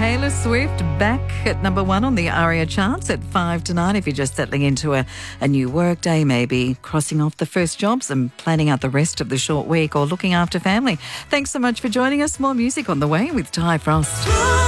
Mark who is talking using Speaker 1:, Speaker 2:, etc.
Speaker 1: Taylor Swift back at number 1 on the ARIA charts at 5 to 9. If you're just settling into a new work day, maybe crossing off the first jobs and planning out the rest of the short week or looking after family. Thanks so much for joining us. More music on the way with Ty Frost.